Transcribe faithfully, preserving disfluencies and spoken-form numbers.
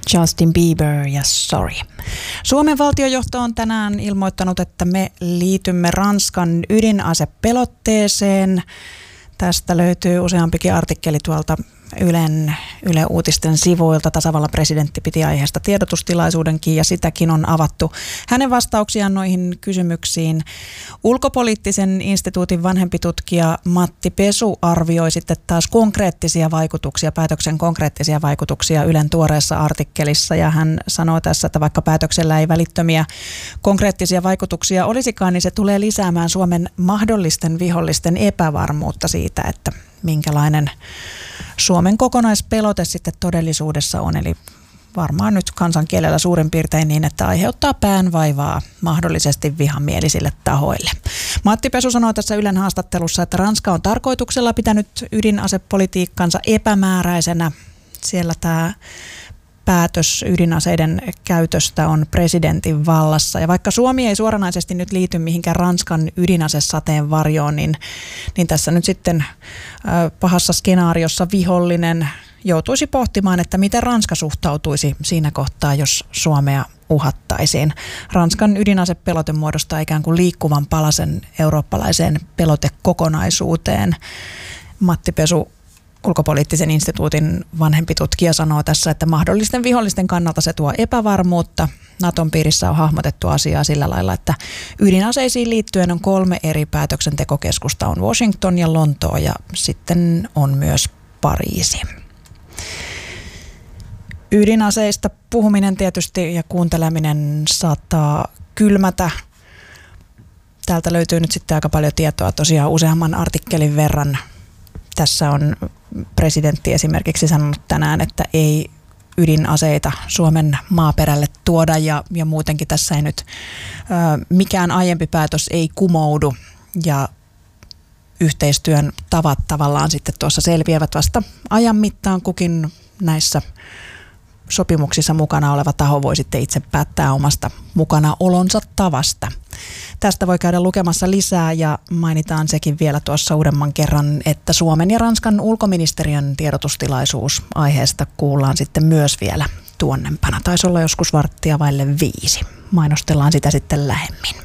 Justin Bieber ja Sorry. Suomen valtiojohto on tänään ilmoittanut, että me liitymme Ranskan ydinasepelotteeseen. Tästä löytyy useampikin artikkeli tuolta Ylen, Yle Uutisten sivuilta. Tasavallan presidentti piti aiheesta tiedotustilaisuudenkin ja sitäkin on avattu. Hänen vastauksiaan noihin kysymyksiin Ulkopoliittisen instituutin vanhempi tutkija Matti Pesu arvioi sitten taas konkreettisia vaikutuksia, päätöksen konkreettisia vaikutuksia Ylen tuoreessa artikkelissa. Ja hän sanoo tässä, että vaikka päätöksellä ei välittömiä konkreettisia vaikutuksia olisikaan, niin se tulee lisäämään Suomen mahdollisten vihollisten epävarmuutta siitä, että minkälainen Suomen kokonaispelote sitten todellisuudessa on. Eli varmaan nyt kansankielellä suurin piirtein niin, että aiheuttaa päänvaivaa mahdollisesti vihamielisille tahoille. Matti Pesu sanoi tässä Ylen haastattelussa, että Ranska on tarkoituksella pitänyt ydinasepolitiikkansa epämääräisenä. Siellä tämä päätös ydinaseiden käytöstä on presidentin vallassa. Ja vaikka Suomi ei suoranaisesti nyt liity mihinkään Ranskan ydinasesateen varjoon, niin, niin tässä nyt sitten äh, pahassa skenaariossa vihollinen joutuisi pohtimaan, että miten Ranska suhtautuisi siinä kohtaa, jos Suomea uhattaisiin. Ranskan ydinasepelote muodostaa ikään kuin liikkuvan palasen eurooppalaiseen pelotekokonaisuuteen. Matti Pesu, Ulkopoliittisen instituutin vanhempi tutkija, sanoo tässä, että mahdollisten vihollisten kannalta se tuo epävarmuutta. Naton piirissä on hahmotettu asiaa sillä lailla, että ydinaseisiin liittyen on kolme eri päätöksentekokeskusta. On Washington ja Lontoo ja sitten on myös Pariisi. Ydinaseista puhuminen tietysti ja kuunteleminen saattaa kylmätä. Täältä löytyy nyt sitten aika paljon tietoa tosiaan useamman artikkelin verran. Tässä on presidentti esimerkiksi sanonut tänään, että ei ydinaseita Suomen maaperälle tuoda ja, ja muutenkin tässä ei nyt ö, mikään aiempi päätös ei kumoudu ja yhteistyön tavat tavallaan sitten tuossa selviävät vasta ajan mittaan. Kukin näissä sopimuksissa mukana oleva taho voi sitten itse päättää omasta mukanaolonsa tavasta. Tästä voi käydä lukemassa lisää ja mainitaan sekin vielä tuossa uudemman kerran, että Suomen ja Ranskan ulkoministeriön tiedotustilaisuus aiheesta kuullaan sitten myös vielä tuonnempana. Taisi olla joskus varttia vaille viisi. Mainostellaan sitä sitten lähemmin.